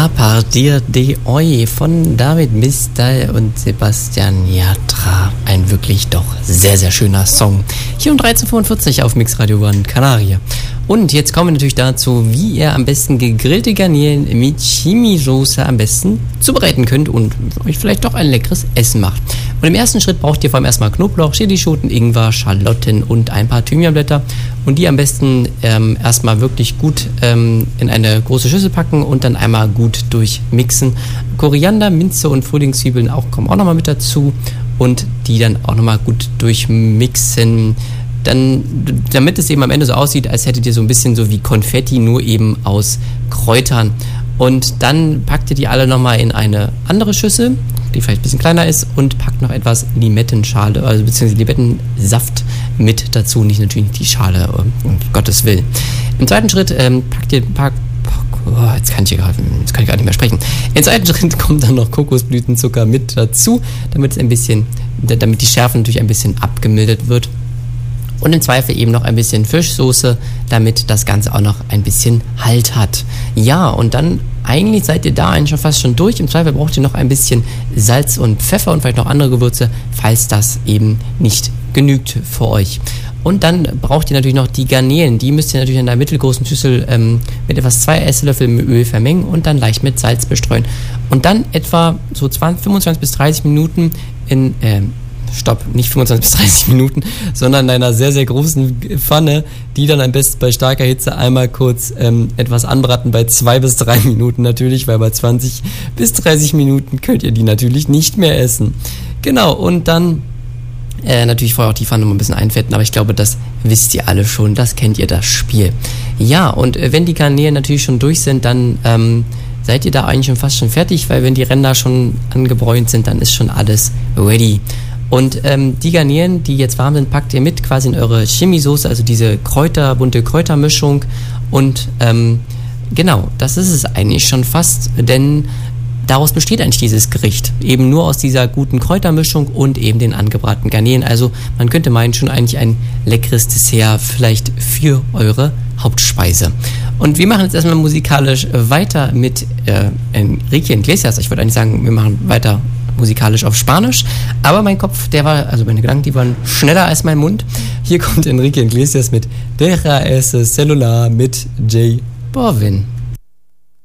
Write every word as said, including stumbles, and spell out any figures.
A partir de hoy von David Bisbal und Sebastian Yatra. Ein wirklich doch sehr, sehr schöner Song. Hier um dreizehn Uhr fünfundvierzig auf Mixradio One Canaria. Und jetzt kommen wir natürlich dazu, wie ihr am besten gegrillte Garnelen mit Chimisoße am besten zubereiten könnt und euch vielleicht doch ein leckeres Essen macht. Und im ersten Schritt braucht ihr vor allem erstmal Knoblauch, Chilischoten, Ingwer, Schalotten und ein paar Thymianblätter. Und die am besten ähm, erstmal wirklich gut ähm, in eine große Schüssel packen und dann einmal gut durchmixen. Koriander, Minze und Frühlingszwiebeln auch, kommen auch nochmal mit dazu und die dann auch nochmal gut durchmixen. Dann, damit es eben am Ende so aussieht, als hättet ihr so ein bisschen so wie Konfetti, nur eben aus Kräutern. Und dann packt ihr die alle nochmal in eine andere Schüssel, die vielleicht ein bisschen kleiner ist, und packt noch etwas Limettenschale, also beziehungsweise Limettensaft mit dazu, nicht natürlich die Schale, um Gottes Willen. Im zweiten Schritt ähm, packt ihr, packt, oh, jetzt kann ich hier gerade, jetzt kann ich gar nicht mehr sprechen. Im zweiten Schritt kommt dann noch Kokosblütenzucker mit dazu, damit es ein bisschen, damit die Schärfe natürlich ein bisschen abgemildert wird. Und im Zweifel eben noch ein bisschen Fischsoße, damit das Ganze auch noch ein bisschen Halt hat. Ja, und dann eigentlich seid ihr da eigentlich schon fast schon durch. Im Zweifel braucht ihr noch ein bisschen Salz und Pfeffer und vielleicht noch andere Gewürze, falls das eben nicht genügt für euch. Und dann braucht ihr natürlich noch die Garnelen. Die müsst ihr natürlich in einer mittelgroßen Schüssel ähm, mit etwas zwei Esslöffel Öl vermengen und dann leicht mit Salz bestreuen. Und dann etwa so zwanzig, fünfundzwanzig bis dreißig Minuten in... Ähm, Stopp, nicht fünfundzwanzig bis dreißig Minuten, sondern in einer sehr, sehr großen Pfanne, die dann am besten bei starker Hitze einmal kurz ähm, etwas anbraten, bei zwei bis drei Minuten natürlich, weil bei zwanzig bis dreißig Minuten könnt ihr die natürlich nicht mehr essen. Genau, und dann äh, natürlich vorher auch die Pfanne mal ein bisschen einfetten, aber ich glaube, das wisst ihr alle schon, das kennt ihr, das Spiel. Ja, und äh, wenn die Garnelen natürlich schon durch sind, dann... Ähm, seid ihr da eigentlich schon fast schon fertig, weil wenn die Ränder schon angebräunt sind, dann ist schon alles ready. Und ähm, die Garnelen, die jetzt warm sind, packt ihr mit quasi in eure Chimisoße, also diese Kräuter, bunte Kräutermischung. Und ähm, genau, das ist es eigentlich schon fast, denn daraus besteht eigentlich dieses Gericht. Eben nur aus dieser guten Kräutermischung und eben den angebratenen Garnelen. Also man könnte meinen, schon eigentlich ein leckeres Dessert vielleicht für eure Hauptspeise. Und wir machen jetzt erstmal musikalisch weiter mit äh, Enrique Iglesias. Ich würde eigentlich sagen, wir machen weiter musikalisch auf Spanisch. Aber mein Kopf, der war, also meine Gedanken, die waren schneller als mein Mund. Hier kommt Enrique Iglesias mit Deja ese celular mit J Balvin.